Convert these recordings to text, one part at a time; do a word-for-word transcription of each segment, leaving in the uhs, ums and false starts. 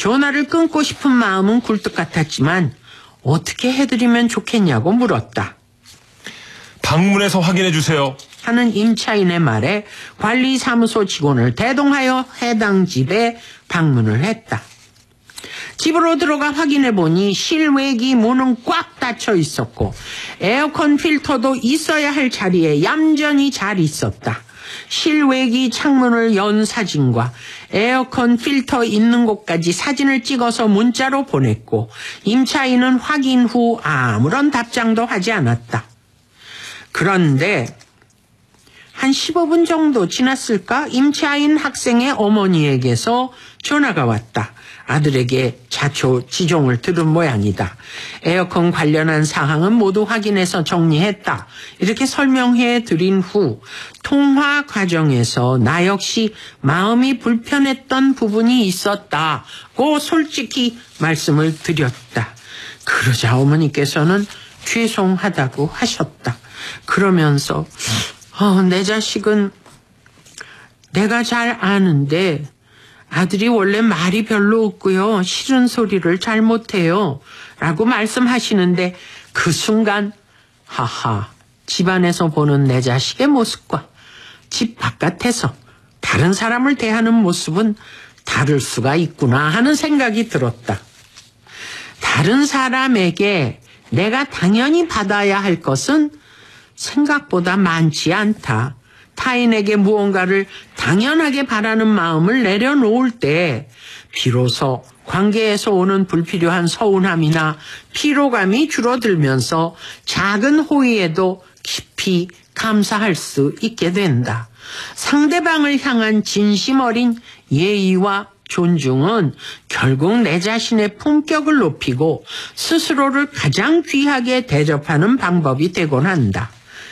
전화를 끊고 싶은 마음은 굴뚝 같았지만 어떻게 해드리면 좋겠냐고 물었다. 방문해서 확인해 주세요. 하는 임차인의 말에 관리사무소 직원을 대동하여 해당 집에 방문을 했다. 집으로 들어가 확인해 보니 실외기 문은 꽉 닫혀 있었고 에어컨 필터도 있어야 할 자리에 얌전히 잘 있었다. 실외기 창문을 연 사진과 에어컨 필터 있는 곳까지 사진을 찍어서 문자로 보냈고 임차인은 확인 후 아무런 답장도 하지 않았다. 그런데 한 십오 분 정도 지났을까 임차인 학생의 어머니에게서 전화가 왔다. 아들에게 자초지종을 들은 모양이다. 에어컨 관련한 사항은 모두 확인해서 정리했다. 이렇게 설명해 드린 후 통화 과정에서 나 역시 마음이 불편했던 부분이 있었다고 솔직히 말씀을 드렸다. 그러자 어머니께서는 죄송하다고 하셨다. 그러면서 어, 내 자식은 내가 잘 아는데 아들이 원래 말이 별로 없고요. 싫은 소리를 잘 못해요. 라고 말씀하시는데 그 순간 하하 집안에서 보는 내 자식의 모습과 집 바깥에서 다른 사람을 대하는 모습은 다를 수가 있구나 하는 생각이 들었다. 다른 사람에게 내가 당연히 받아야 할 것은 생각보다 많지 않다. 타인에게 무언가를 당연하게 바라는 마음을 내려놓을 때 비로소 관계에서 오는 불필요한 서운함이나 피로감이 줄어들면서 작은 호의에도 깊이 감사할 수 있게 된다. 상대방을 향한 진심 어린 예의와 존중은 결국 내 자신의 품격을 높이고 스스로를 가장 귀하게 대접하는 방법이 되곤 한다.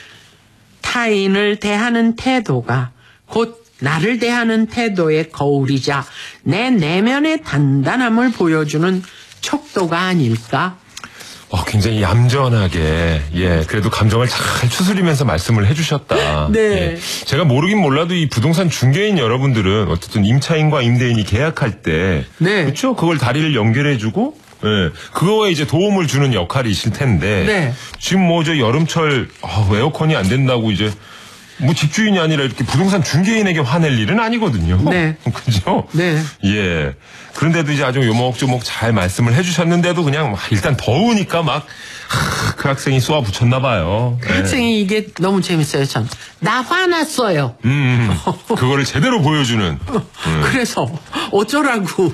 타인을 대하는 태도가 곧 나를 대하는 태도의 거울이자 내 내면의 단단함을 보여주는 척도가 아닐까? 어, 굉장히 얌전하게, 예, 그래도 감정을 잘 추스리면서 말씀을 해주셨다. 네. 예, 제가 모르긴 몰라도 이 부동산 중개인 여러분들은 어쨌든 임차인과 임대인이 계약할 때, 네. 그렇죠? 그걸 다리를 연결해주고, 예, 그거에 이제 도움을 주는 역할이실 텐데, 네. 지금 뭐 저 여름철 아, 에어컨이 안 된다고 이제 뭐 집주인이 아니라 이렇게 부동산 중개인에게 화낼 일은 아니거든요. 네. 그죠? 네. 예. 그런데도 이제 아주 요목조목 잘 말씀을 해주셨는데도 그냥 일단 더우니까 막 그 학생이 쏘아 붙였나 봐요. 그 학생이 이게 너무 재밌어요. 참. 나 화났어요. 음, 그거를 제대로 보여주는. 음. 그래서 어쩌라고.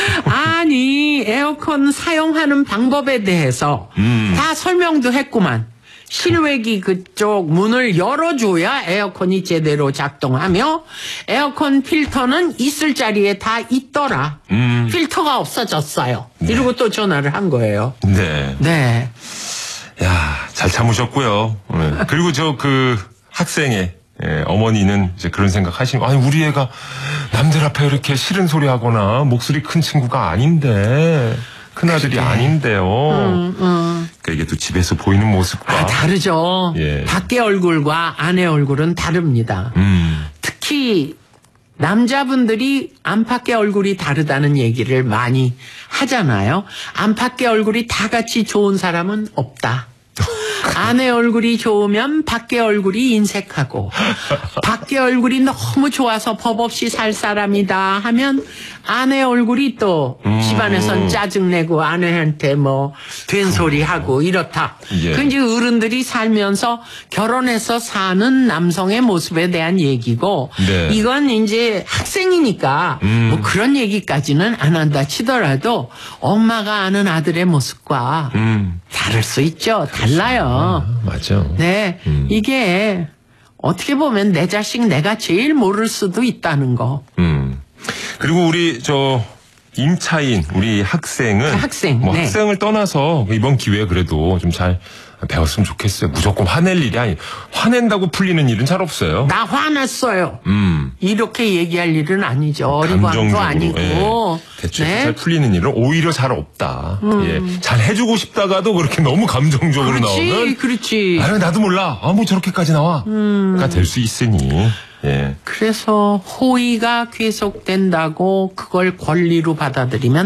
아니 에어컨 사용하는 방법에 대해서 음. 다 설명도 했구만. 실외기 그쪽 문을 열어줘야 에어컨이 제대로 작동하며 에어컨 필터는 있을 자리에 다 있더라. 음. 필터가 없어졌어요. 네. 이러고 또 전화를 한 거예요. 네. 네. 야, 잘 참으셨고요. 네. 그리고 저 그 학생의 예, 어머니는 이제 그런 생각 하신 거. 아니 우리 애가 남들 앞에 이렇게 싫은 소리 하거나 목소리 큰 친구가 아닌데. 큰아들이 그래. 아닌데요. 음, 음. 그러니까 이게 또 집에서 보이는 모습과 아, 다르죠. 예. 밖의 얼굴과 아내 얼굴은 다릅니다. 음. 특히 남자분들이 안팎의 얼굴이 다르다는 얘기를 많이 하잖아요. 안팎의 얼굴이 다 같이 좋은 사람은 없다. 아내 얼굴이 좋으면 밖의 얼굴이 인색하고 밖의 얼굴이 너무 좋아서 법 없이 살 사람이다 하면 아내 얼굴이 또 음. 집안에선 짜증내고 아내한테 뭐 된소리하고 이렇다. 예. 그 이제 어른들이 살면서 결혼해서 사는 남성의 모습에 대한 얘기고 네. 이건 이제 학생이니까 음. 뭐 그런 얘기까지는 안 한다 치더라도 엄마가 아는 아들의 모습과 음. 다를 수 있죠. 달라요. 아, 맞아. 네, 음. 이게 어떻게 보면 내 자식 내가 제일 모를 수도 있다는 거. 음. 그리고 우리 저 임차인 우리 학생은 학생, 뭐 네. 학생을 떠나서 이번 기회에 그래도 좀 잘 배웠으면 좋겠어요. 무조건 화낼 일이 아니 화낸다고 풀리는 일은 잘 없어요. 나 화났어요. 음. 이렇게 얘기할 일은 아니죠. 어리광도 아니고. 예. 대충 네? 잘 풀리는 일은 오히려 잘 없다. 음. 예. 잘 해주고 싶다가도 그렇게 너무 감정적으로 그렇지, 나오면 그렇지. 아유 나도 몰라. 아 뭐 저렇게까지 나와. 음. 가 될 수 있으니. 예. 그래서 호의가 계속된다고 그걸 권리로 받아들이면